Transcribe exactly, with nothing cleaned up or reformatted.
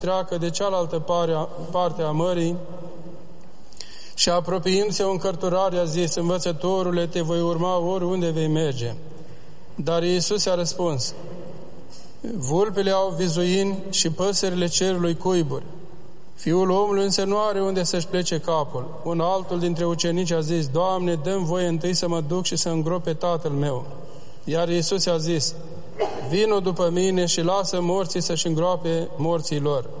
treacă de cealaltă parte a mării și apropiindu-se un cărturar a zis: Învățătorule, te voi urma oriunde vei merge. Dar Iisus a răspuns: Vulpile au vizuini și păsările cerului cuiburi. Fiul omului însă nu are unde să-și plece capul. Un altul dintre ucenici a zis: Doamne, dă-mi voie întâi să mă duc și să îngrop pe tatăl meu. Iar Iisus a zis: Vino după mine și lasă morții să-și îngroape morții lor.